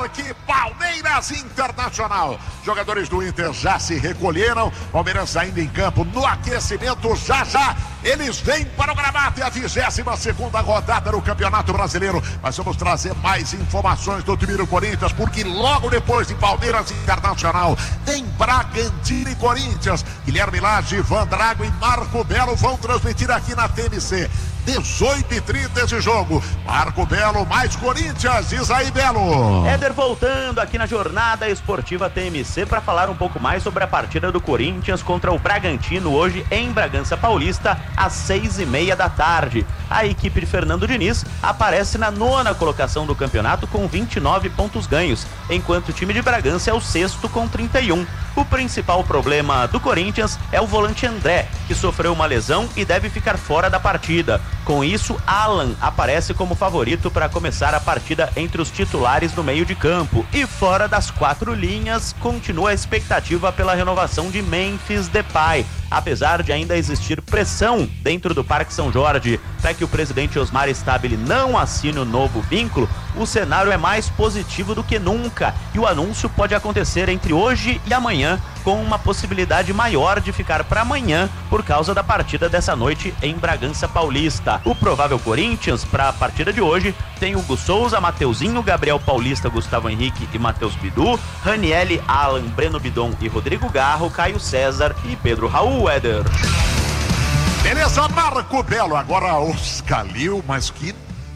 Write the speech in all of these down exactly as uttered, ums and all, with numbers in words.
Parque Palmeiras Internacional. Jogadores do Inter já se recolheram. Palmeiras ainda em campo no aquecimento. Já já eles vêm para o gramado. É a vigésima segunda rodada do Campeonato Brasileiro. Nós vamos trazer mais informações do time do Corinthians, porque logo depois de Palmeiras Internacional tem Bragantino e Corinthians. Guilherme Lage, Ivan Drago e Marco Belo vão transmitir aqui na T N C. dezoito e trinta esse jogo. Marco Belo mais Corinthians. Diz aí, Belo. Éder voltando aqui na Jornada Esportiva T M C para falar um pouco mais sobre a partida do Corinthians contra o Bragantino hoje em Bragança Paulista às seis e meia da tarde. A equipe de Fernando Diniz aparece na nona colocação do campeonato com vinte e nove pontos ganhos, enquanto o time de Bragança é o sexto com trinta e um. O principal problema do Corinthians é o volante André, que sofreu uma lesão e deve ficar fora da partida. Com isso, Alan aparece como favorito para começar a partida entre os titulares no meio de campo. E fora das quatro linhas, continua a expectativa pela renovação de Memphis Depay, apesar de ainda existir pressão dentro do Parque São Jorge para que o presidente Osmar Stabile não assine o novo vínculo. O cenário é mais positivo do que nunca e o anúncio pode acontecer entre hoje e amanhã, com uma possibilidade maior de ficar para amanhã por causa da partida dessa noite em Bragança Paulista. O provável Corinthians para a partida de hoje tem Hugo Souza, Mateuzinho, Gabriel Paulista, Gustavo Henrique e Matheus Bidu, Ranielli, Alan, Breno Bidon e Rodrigo Garro, Caio César e Pedro Raul. Éder. Beleza, Marco Belo. Agora os Calil, mas que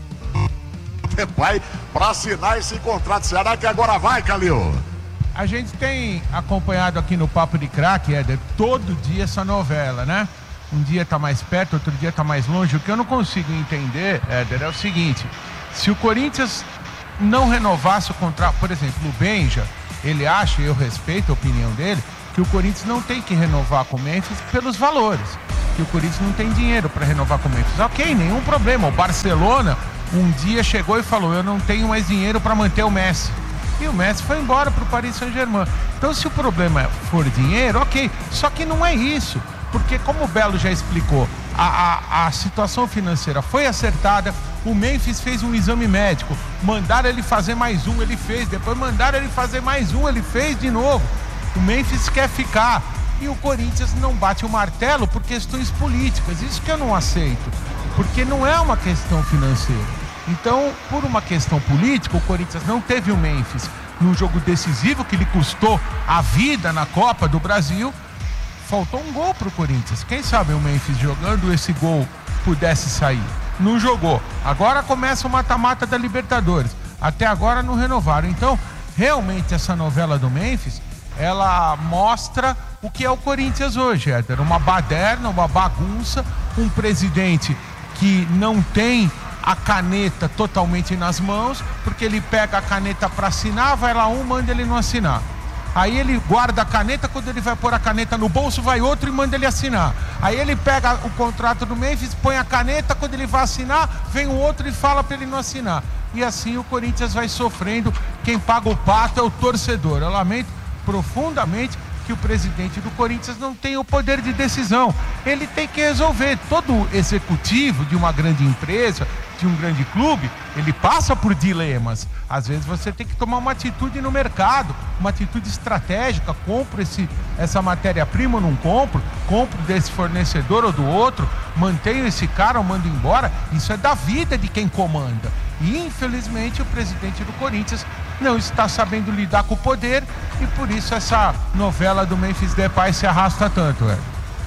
Depay para assinar esse contrato. Será que agora vai, Calil? A gente tem acompanhado aqui no Papo de Craque, Éder, todo dia essa novela, né? Um dia tá mais perto, outro dia tá mais longe. O que eu não consigo entender, Éder, é o seguinte: se o Corinthians não renovasse o contrato, por exemplo, o Benja, ele acha, e eu respeito a opinião dele, que o Corinthians não tem que renovar com o Memphis pelos valores, que o Corinthians não tem dinheiro para renovar com o Memphis. Ok, nenhum problema. O Barcelona um dia chegou e falou: eu não tenho mais dinheiro para manter o Messi. E o Messi foi embora para o Paris Saint-Germain. Então, se o problema for dinheiro, ok. Só que não é isso. Porque, como o Belo já explicou, a, a, a situação financeira foi acertada. O Memphis fez um exame médico. Mandaram ele fazer mais um, ele fez. Depois mandaram ele fazer mais um, ele fez de novo. O Memphis quer ficar. E o Corinthians não bate o martelo por questões políticas. Isso que eu não aceito. Porque não é uma questão financeira. Então, por uma questão política, o Corinthians não teve o Memphis num jogo decisivo que lhe custou a vida na Copa do Brasil. Faltou um gol pro Corinthians. Quem sabe o Memphis jogando esse gol pudesse sair. Não jogou. Agora começa o mata-mata da Libertadores. Até agora não renovaram. Então, realmente essa novela do Memphis, ela mostra o que é o Corinthians hoje, Éder. Uma baderna, uma bagunça, um presidente que não tem a caneta totalmente nas mãos, porque ele pega a caneta para assinar, vai lá um, manda ele não assinar. Aí ele guarda a caneta, quando ele vai pôr a caneta no bolso, vai outro e manda ele assinar. Aí ele pega o contrato do Memphis, põe a caneta, quando ele vai assinar, vem um outro e fala para ele não assinar. E assim o Corinthians vai sofrendo. Quem paga o pato é o torcedor. Eu lamento profundamente que o presidente do Corinthians não tem o poder de decisão. Ele tem que resolver. Todo executivo de uma grande empresa, de um grande clube, ele passa por dilemas. Às vezes você tem que tomar uma atitude no mercado, uma atitude estratégica. Compro esse, essa matéria-prima ou não compro? Compro desse fornecedor ou do outro? Mantenho esse cara ou mando embora? Isso é da vida de quem comanda. E infelizmente o presidente do Corinthians não está sabendo lidar com o poder, e por isso essa novela do Memphis Depay se arrasta tanto, é.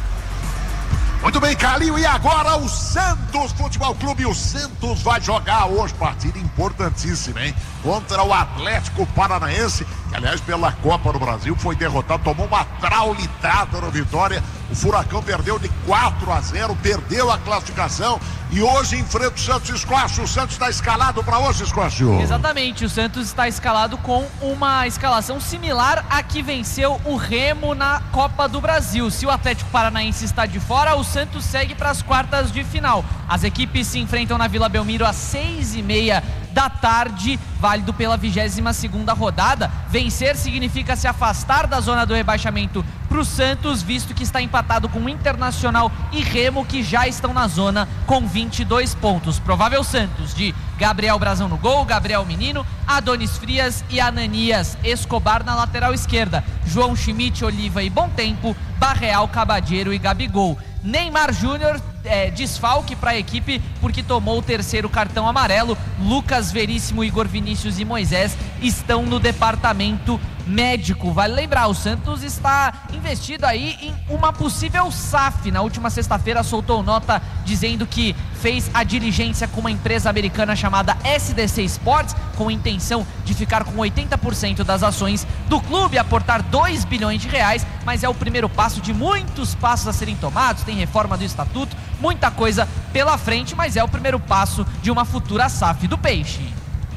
Muito bem, Calil, e agora o Santos Futebol Clube. O Santos vai jogar hoje, partida importantíssima, hein? Contra o Atlético Paranaense, que aliás pela Copa do Brasil foi derrotado, tomou uma traulitada no Vitória. O Furacão perdeu de quatro a zero, perdeu a classificação e hoje enfrenta o Santos. Squash. O Santos está escalado para hoje, Squash. Exatamente, o Santos está escalado com uma escalação similar à que venceu o Remo na Copa do Brasil. Se o Atlético Paranaense está de fora, o Santos segue para as quartas de final. As equipes se enfrentam na Vila Belmiro às seis e meia da tarde, válido pela vigésima segunda rodada. Vencer significa se afastar da zona do rebaixamento para para o Santos, visto que está empatado com o Internacional e Remo, que já estão na zona com vinte e dois pontos. Provável Santos de Gabriel Brazão no gol, Gabriel Menino, Adonis Frias e Ananias Escobar na lateral esquerda, João Schmidt, Oliva e Bom Tempo, Barreal, Cabadeiro e Gabigol. Neymar Júnior é, desfalque para a equipe porque tomou o terceiro cartão amarelo. Lucas Veríssimo, Igor Vinícius e Moisés estão no departamento médico. Vale lembrar, o Santos está investido aí em uma possível S A F. Na última sexta-feira soltou nota dizendo que fez a diligência com uma empresa americana chamada S D C Sports, com a intenção de ficar com oitenta por cento das ações do clube, aportar dois bilhões de reais, mas é o primeiro passo de muitos passos a serem tomados. Tem reforma do estatuto, muita coisa pela frente, mas é o primeiro passo de uma futura S A F do Peixe.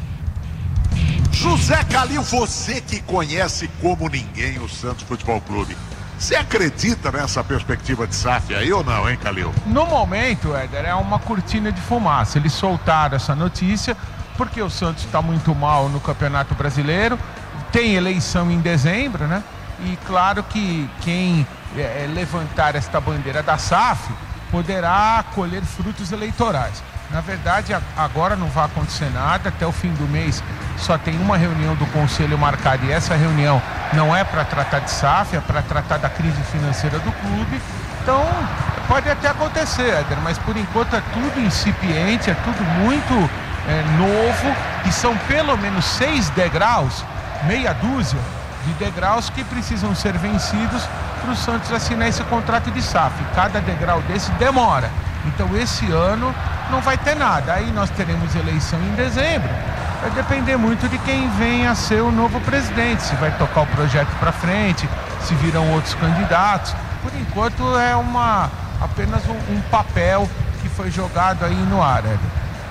José Calil, você que conhece como ninguém o Santos Futebol Clube, você acredita nessa perspectiva de S A F aí ou não, hein, Calil? No momento, Éder, é uma cortina de fumaça. Eles soltaram essa notícia porque o Santos está muito mal no Campeonato Brasileiro, tem eleição em dezembro, né? E claro que quem é, levantar esta bandeira da S A F poderá colher frutos eleitorais. Na verdade, agora não vai acontecer nada, até o fim do mês só tem uma reunião do Conselho marcada e essa reunião não é para tratar de S A F, é para tratar da crise financeira do clube. Então, pode até acontecer, Éder, mas por enquanto é tudo incipiente, é tudo muito é, novo e são pelo menos seis degraus, meia dúzia de degraus que precisam ser vencidos para o Santos assinar esse contrato de S A F. Cada degrau desse demora. Então esse ano não vai ter nada. Aí nós teremos eleição em dezembro. Vai depender muito de quem vem a ser o novo presidente, se vai tocar o projeto para frente, se virão outros candidatos. Por enquanto é uma, apenas um, um papel que foi jogado aí no ar, Éder.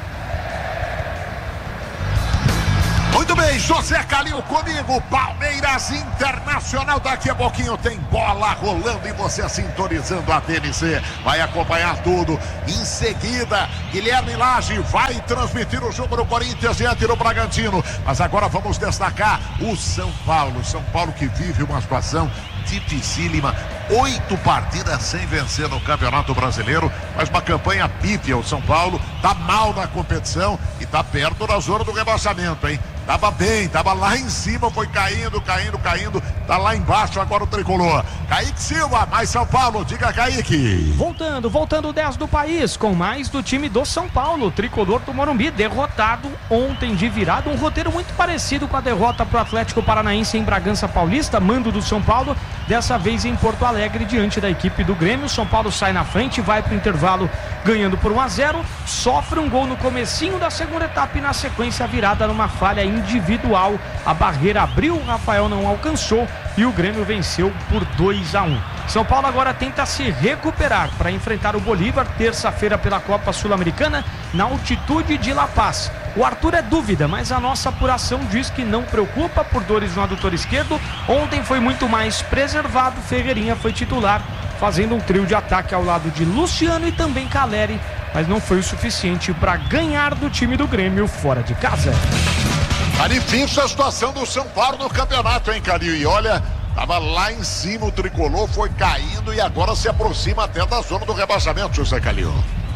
Muito bem, José Calil comigo, Palmeiras Internacional, daqui a pouquinho tem bola rolando e você sintonizando a T N C, vai acompanhar tudo. Em seguida, Guilherme Lage vai transmitir o jogo do Corinthians diante do Bragantino, mas agora vamos destacar o São Paulo, São Paulo que vive uma situação dificílima, oito partidas sem vencer no Campeonato Brasileiro, mas uma campanha pífia. O São Paulo tá mal na competição e tá perto da zona do rebaixamento, hein? Tava bem, tava lá em cima, foi caindo, caindo, caindo, tá lá embaixo agora o tricolor. Kaique Silva, mais São Paulo, diga Kaique. Voltando, voltando dez do país, com mais do time do São Paulo, tricolor do Morumbi, derrotado ontem de virada, um roteiro muito parecido com a derrota pro Atlético Paranaense em Bragança Paulista, mando do São Paulo, dessa vez em Porto Alegre, diante da equipe do Grêmio. São Paulo sai na frente, vai pro intervalo ganhando por um a zero, sofre um gol no comecinho da segunda etapa e na sequência a virada numa falha individual. A barreira abriu, o Rafael não alcançou e o Grêmio venceu por dois a um. São Paulo agora tenta se recuperar para enfrentar o Bolívar terça-feira pela Copa Sul-Americana na altitude de La Paz. O Arthur é dúvida, mas a nossa apuração diz que não preocupa por dores no adutor esquerdo. Ontem foi muito mais preservado, Ferreirinha foi titular, fazendo um trio de ataque ao lado de Luciano e também Caleri, mas não foi o suficiente para ganhar do time do Grêmio fora de casa. Tá difícil a situação do São Paulo no campeonato, hein, Calil? E olha, tava lá em cima o tricolor, foi caindo e agora se aproxima até da zona do rebaixamento, José Calil.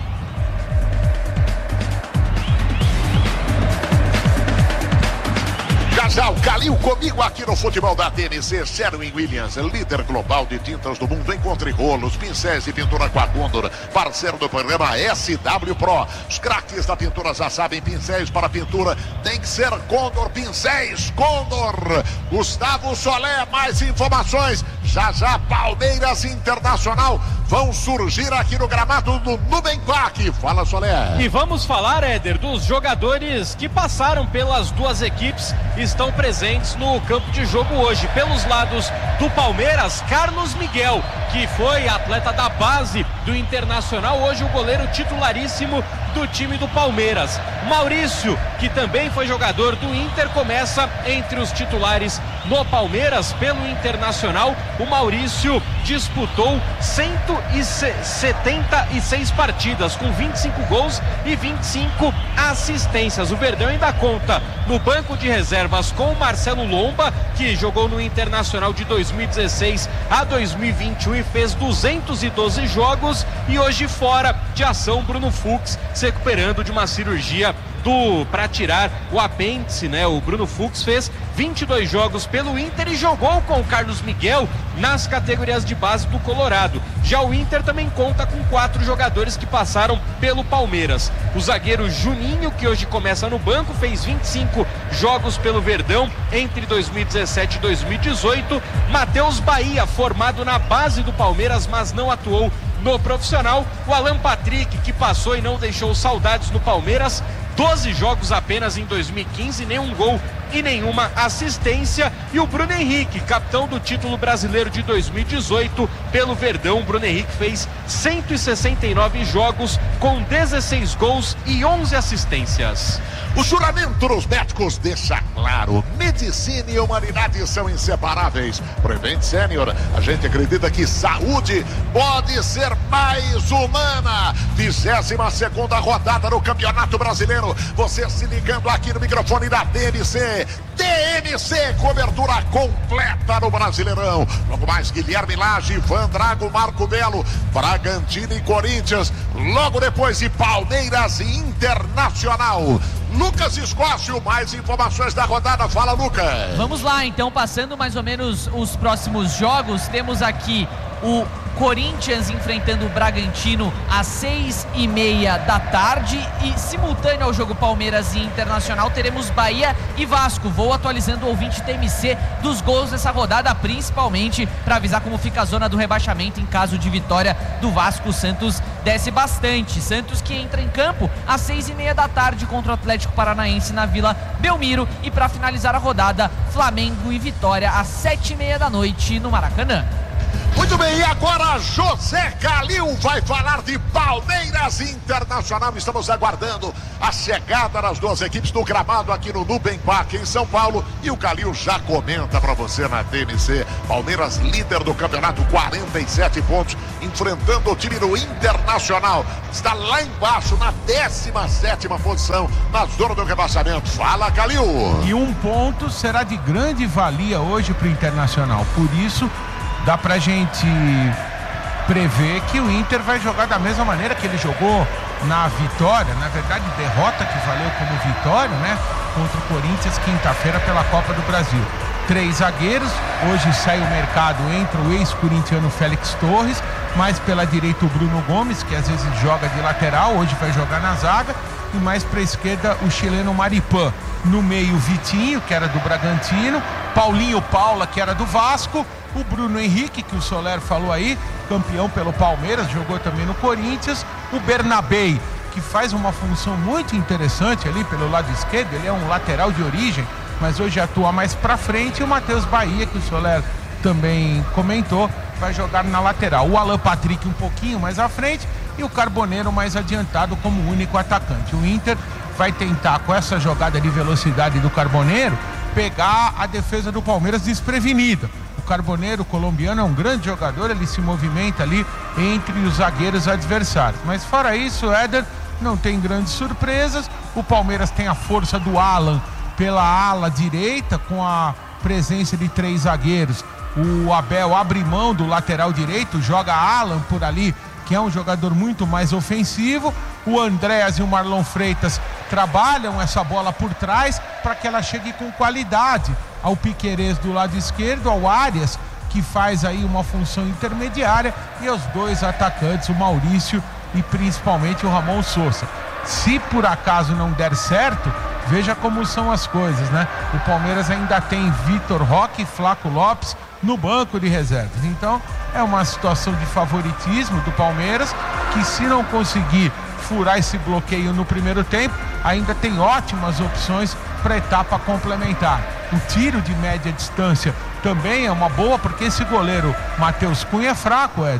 Já já o Calil comigo aqui no futebol da T N C. Sherwin-Williams, líder global de tintas do mundo. Encontre rolos, pincéis e pintura com a Condor, parceiro do programa S W Pro. Os craques da pintura já sabem, pincéis para pintura tem que ser Condor, pincéis Condor. Gustavo Solé, mais informações. Já já Palmeiras Internacional vão surgir aqui no gramado do Nubank. Fala, Solé. E vamos falar, Éder, dos jogadores que passaram pelas duas equipes, estão presentes no campo de jogo hoje. Pelos lados do Palmeiras, Carlos Miguel, que foi atleta da base do Internacional, hoje o goleiro titularíssimo do time do Palmeiras. Maurício, que também foi jogador do Inter, começa entre os titulares no Palmeiras pelo Internacional. O Maurício disputou cento e setenta e seis partidas com vinte e cinco gols e vinte e cinco assistências. O Verdão ainda conta no banco de reservas com o Marcelo Lomba, que jogou no Internacional de dois mil e dezesseis a dois mil e vinte e um e fez duzentos e doze jogos, e hoje fora de ação Bruno Fux, se recuperando de uma cirurgia do para tirar o apêndice, né? O Bruno Fux fez vinte e dois jogos pelo Inter e jogou com o Carlos Miguel nas categorias de base do Colorado. Já o Inter também conta com quatro jogadores que passaram pelo Palmeiras. O zagueiro Juninho, que hoje começa no banco, fez vinte e cinco jogos pelo Verdão entre dois mil e dezessete e dois mil e dezoito. Matheus Bahia, formado na base do Palmeiras, mas não atuou no profissional. O Alan Patrick, que passou e não deixou saudades no Palmeiras, doze jogos apenas em dois mil e quinze, nenhum gol e nenhuma assistência. E o Bruno Henrique, capitão do título brasileiro de dois mil e dezoito pelo Verdão. O Bruno Henrique fez cento e sessenta e nove jogos com dezesseis gols e onze assistências. O juramento dos médicos deixa claro: medicina e humanidade são inseparáveis. Prevent Senior, a gente acredita que saúde pode ser mais humana. vigésima segunda rodada no Campeonato Brasileiro. Você se ligando aqui no microfone da D M C. D M C, cobertura completa no Brasileirão. Logo mais, Guilherme Lage, Ivan Drago, Marco Belo, Bragantino e Corinthians. Logo depois de Palmeiras e Internacional. Lucas Escócio, mais informações da rodada. Fala, Lucas. Vamos lá, então, passando mais ou menos os próximos jogos. Temos aqui o Corinthians enfrentando o Bragantino às seis e meia da tarde, e simultâneo ao jogo Palmeiras e Internacional teremos Bahia e Vasco. Vou atualizando o ouvinte T M C dos gols dessa rodada, principalmente para avisar como fica a zona do rebaixamento em caso de vitória do Vasco. O Santos desce bastante. Santos que entra em campo às seis e meia da tarde contra o Atlético Paranaense na Vila Belmiro, e para finalizar a rodada, Flamengo e Vitória às sete e meia da noite no Maracanã. Muito bem, e agora José Calil vai falar de Palmeiras Internacional. Estamos aguardando a chegada das duas equipes no gramado aqui no Nubank Park em São Paulo, e o Calil já comenta para você na T M C. Palmeiras líder do campeonato, quarenta e sete pontos, enfrentando o time do Internacional. Está lá embaixo na décima sétima posição, na zona do rebaixamento. Fala, Calil. E um ponto será de grande valia hoje para o Internacional. Por isso dá pra gente prever que o Inter vai jogar da mesma maneira que ele jogou na vitória, na verdade derrota que valeu como vitória, né, contra o Corinthians quinta-feira pela Copa do Brasil. Três zagueiros, hoje sai o mercado, entra o ex-corintiano Félix Torres, mais pela direita o Bruno Gomes, que às vezes joga de lateral, hoje vai jogar na zaga, e mais para a esquerda o chileno Maripan. No meio, Vitinho, que era do Bragantino, Paulinho Paula, que era do Vasco, o Bruno Henrique, que o Soler falou aí, campeão pelo Palmeiras, jogou também no Corinthians, o Bernabei, que faz uma função muito interessante ali pelo lado esquerdo, ele é um lateral de origem, mas hoje atua mais para frente, e o Matheus Bahia, que o Soler também comentou, vai jogar na lateral. O Alan Patrick um pouquinho mais à frente e o Carboneiro mais adiantado como único atacante. O Inter vai tentar, com essa jogada de velocidade do Carboneiro, pegar a defesa do Palmeiras desprevenida. O Carboneiro, colombiano, é um grande jogador, ele se movimenta ali entre os zagueiros adversários. Mas fora isso, Éder, não tem grandes surpresas. O Palmeiras tem a força do Alan pela ala direita, com a presença de três zagueiros. O Abel abre mão do lateral direito, joga Alan por ali, que é um jogador muito mais ofensivo. O Andréas e o Marlon Freitas trabalham essa bola por trás para que ela chegue com qualidade ao Piquerez do lado esquerdo, ao Arias, que faz aí uma função intermediária, e aos dois atacantes, o Maurício e principalmente o Ramon Sousa. Se por acaso não der certo, veja como são as coisas, né? O Palmeiras ainda tem Vitor Roque e Flaco Lopes no banco de reservas. Então é uma situação de favoritismo do Palmeiras, que se não conseguir furar esse bloqueio no primeiro tempo, ainda tem ótimas opções para a etapa complementar. O tiro de média distância também é uma boa, porque esse goleiro Matheus Cunha é fraco, Éder.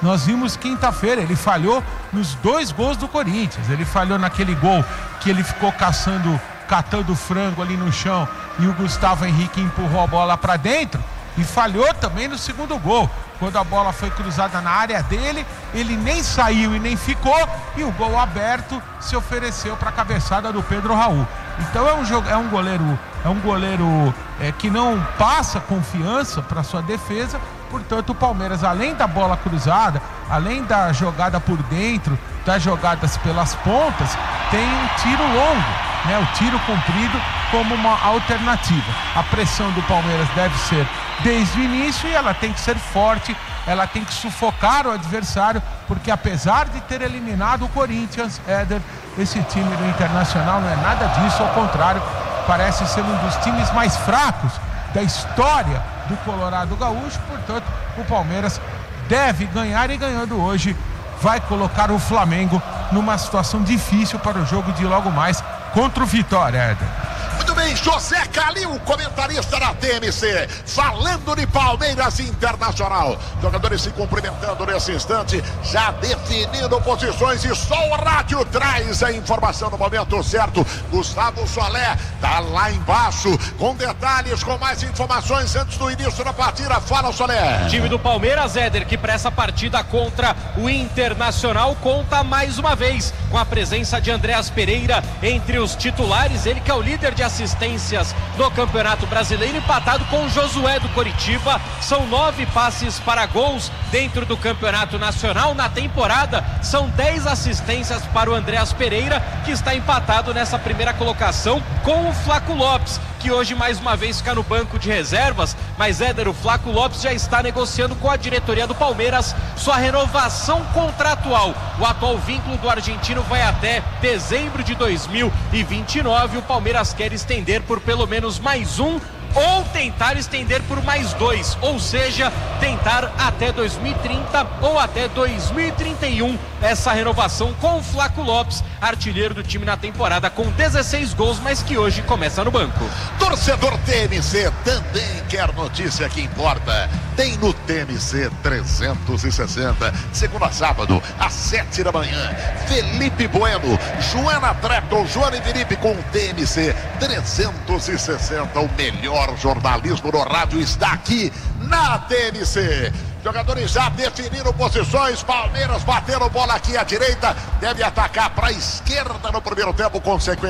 Nós vimos quinta-feira, ele falhou nos dois gols do Corinthians. Ele falhou naquele gol que ele ficou caçando, catando frango ali no chão e o Gustavo Henrique empurrou a bola para dentro. E falhou também no segundo gol, quando a bola foi cruzada na área dele, ele nem saiu e nem ficou, e o gol aberto se ofereceu para a cabeçada do Pedro Raul. Então é um, jogo, é um goleiro, é um goleiro é, que não passa confiança para sua defesa. Portanto, o Palmeiras, além da bola cruzada, além da jogada por dentro, das jogadas pelas pontas, tem um tiro longo, né? O tiro comprido como uma alternativa. A pressão do Palmeiras deve ser desde o início e ela tem que ser forte, ela tem que sufocar o adversário, porque apesar de ter eliminado o Corinthians, Éder, esse time do Internacional não é nada disso, ao contrário, parece ser um dos times mais fracos da história do Colorado Gaúcho. Portanto, o Palmeiras deve ganhar, e ganhando hoje vai colocar o Flamengo numa situação difícil para o jogo de logo mais contra o Vitória, Éder. Muito bem, José Calil, comentarista da T M C, falando de Palmeiras Internacional. Jogadores se cumprimentando nesse instante, já definindo posições, e só o rádio traz a informação no momento certo. Gustavo Solé tá lá embaixo com detalhes, com mais informações antes do início da partida. Fala, Solé. Time do Palmeiras, Éder, que para essa partida contra o Internacional conta mais uma vez com a presença de Andréas Pereira entre os titulares, ele que é o líder de assistências do Campeonato Brasileiro, empatado com o Josué do Coritiba. São nove passes para gols dentro do Campeonato Nacional. Na temporada são dez assistências para o Andréas Pereira, que está empatado nessa primeira colocação com o Flaco Lopes, que hoje mais uma vez fica no banco de reservas. Mas, Éder, o Flaco Lopes já está negociando com a diretoria do Palmeiras sua renovação contratual. O atual vínculo do argentino vai até dezembro de dois mil e vinte e nove. O Palmeiras quer estender por pelo menos mais um, ou tentar estender por mais dois, ou seja, tentar até dois mil e trinta ou até dois mil e trinta e um essa renovação com o Flaco Lopes, artilheiro do time na temporada com dezesseis gols, mas que hoje começa no banco. Torcedor T M C também quer notícia que importa. Tem no T M C trezentos e sessenta, segunda a sábado, às sete da manhã. Felipe Bueno, Joana Trepton, Joana e Felipe com o T M C trezentos e sessenta, o melhor jornalismo no rádio está aqui na T M C. Jogadores já definiram posições. Palmeiras batendo bola aqui à direita, deve atacar para a esquerda no primeiro tempo, consequentemente